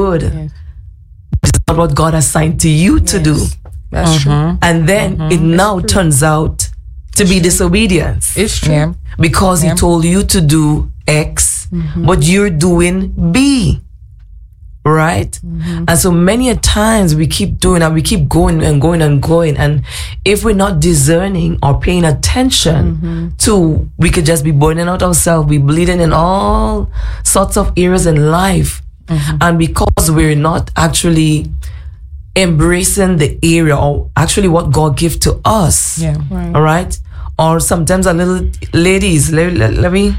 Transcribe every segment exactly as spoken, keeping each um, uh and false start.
good. Yes. It's not what God assigned to you yes. to do. That's mm-hmm. true. And then mm-hmm. it now turns out to be disobedience. It's true. Yeah. Because yeah. he told you to do X, mm-hmm. but you're doing B. Right? Mm-hmm. And so many a times we keep doing and we keep going and going and going. And if we're not discerning or paying attention mm-hmm. to, we could just be burning out ourselves, be bleeding in all sorts of areas in life. Mm-hmm. And because we're not actually embracing the area or actually what God gave to us. Yeah. Right. All right. Or sometimes a little ladies, let, let, let me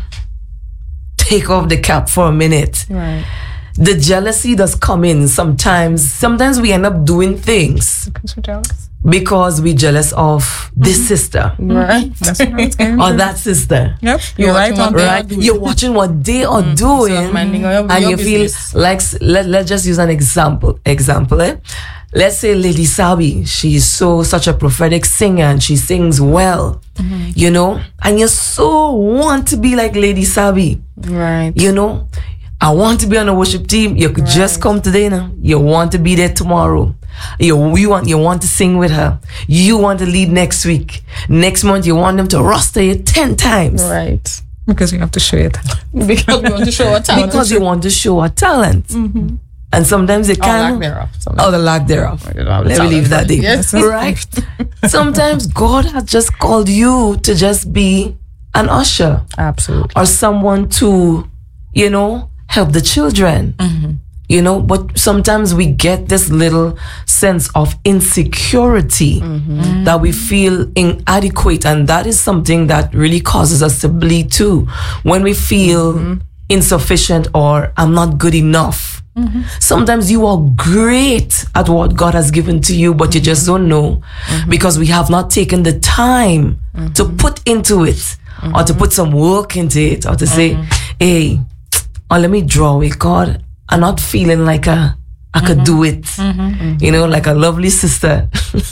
take off the cap for a minute. Right. The jealousy does come in sometimes. Sometimes we end up doing things because we're jealous. Because we're jealous of this mm-hmm. sister. Right. That's what it's going or that sister. Yep. You're, You're right on right. You're watching what they are mm-hmm. doing. So your, and your you business. feel like, let, let's just use an example. Example, eh? Let's say Lady Sabi, she's so such a prophetic singer and she sings well, mm-hmm. you know, and you so want to be like Lady Sabi. Right. You know, I want to be on a worship team. You could right. just come today now. You want to be there tomorrow. You, you want you want to sing with her. You want to lead next week. Next month you want them to roster you ten times. Right. Because you have to show it. Because you want to show a talent. Because you want to show a talent. Mm-hmm. And sometimes they can. Or lack thereof. Or the lack thereof. Let me leave that there. Yes. Right? Sometimes God has just called you to just be an usher. Absolutely. Or someone to, you know, help the children. Mm-hmm. You know, but sometimes we get this little sense of insecurity mm-hmm. that we feel inadequate. And that is something that really causes us to bleed too. When we feel mm-hmm. insufficient or I'm not good enough. Mm-hmm. Sometimes you are great at what God has given to you, but mm-hmm. you just don't know mm-hmm. because we have not taken the time mm-hmm. to put into it mm-hmm. or to put some work into it or to say, mm-hmm. hey, or let me draw it. God, I'm not feeling like a, I could mm-hmm. do it. Mm-hmm. You know, like a lovely sister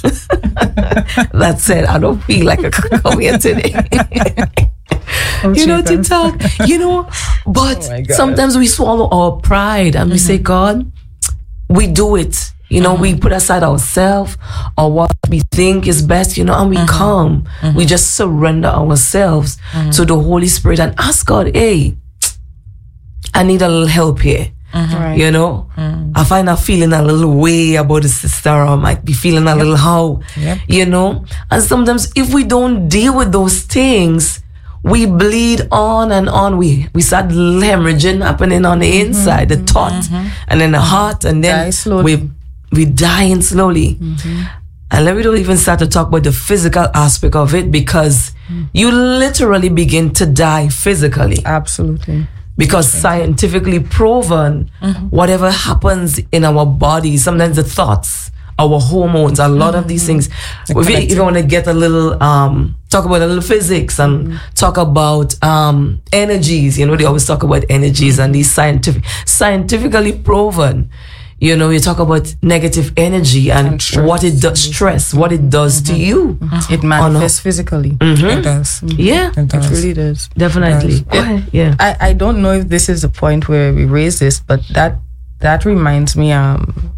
that said, I don't feel like I could come here today. Oh, you know, to talk, you know, but oh sometimes we swallow our pride and mm-hmm. we say, God, we do it. You know, mm-hmm. we put aside ourselves or what we think is best, you know, and we mm-hmm. come. Mm-hmm. We just surrender ourselves mm-hmm. to the Holy Spirit and ask God, hey, I need a little help here. Mm-hmm. Right. You know, mm-hmm. I find I'm feeling a little way about the sister, or I might be feeling a yep. little how, yep. you know. And sometimes if we don't deal with those things, we bleed on and on. We we start hemorrhaging happening on the mm-hmm. inside, the thought, mm-hmm. and then the heart, and then we we dying slowly. Mm-hmm. And then we don't even start to talk about the physical aspect of it because mm-hmm. you literally begin to die physically. Absolutely. Because scientifically proven, mm-hmm. whatever happens in our bodies, sometimes the thoughts, our hormones, a lot mm-hmm. of these things. The if you even want to get a little, um, talk about a little physics and mm-hmm. talk about um, energies, you know, they always talk about energies and these scientific, scientifically proven. You know, you talk about negative energy and, and what it does, stress, what it does mm-hmm. to you. Mm-hmm. It manifests physically. Mm-hmm. It does. Mm-hmm. Yeah. It, does. It really does. Definitely. It does. It, yeah. I, I don't know if this is the point where we raise this, but that that reminds me um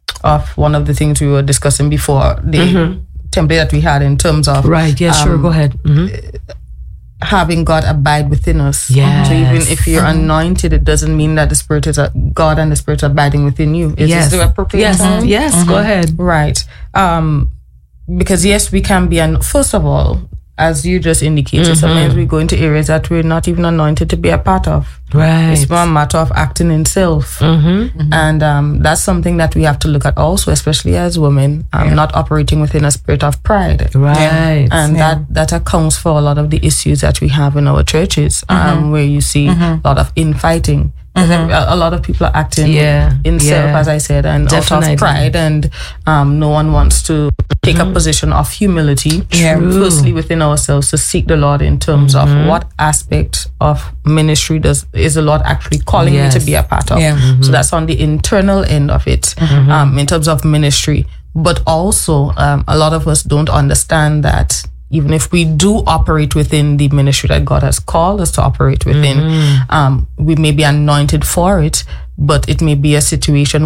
of one of the things we were discussing before, the mm-hmm. template that we had in terms of... Right, yeah, um, sure, go ahead. Mm-hmm. Having God abide within us. Yes. So even if you're mm-hmm. anointed, it doesn't mean that the Spirit is a, God and the Spirit are abiding within you. Is yes. this the appropriate Yes, term? yes, Mm-hmm. go ahead. Right. Um, because yes, we can be, an, first of all, as you just indicated, mm-hmm. sometimes we go into areas that we're not even anointed to be a part of. Right. It's more a matter of acting in self. Mm-hmm. Mm-hmm. And um, that's something that we have to look at also, especially as women, um, yeah. not operating within a spirit of pride. Right. Yeah. And yeah. that, that accounts for a lot of the issues that we have in our churches, mm-hmm. um, where you see mm-hmm. a lot of infighting. Mm-hmm. A, a lot of people are acting yeah. in self, yeah. as I said, and Definitely. out of pride, and um, no one wants to take mm-hmm. a position of humility, yeah. firstly within ourselves, to seek the Lord in terms mm-hmm. of what aspect of ministry does is the Lord actually calling yes. me to be a part of. Yeah. Mm-hmm. So that's on the internal end of it, mm-hmm. um, in terms of ministry. But also, um, a lot of us don't understand that even if we do operate within the ministry that God has called us to operate within, mm-hmm. um, we may be anointed for it, but it may be a situation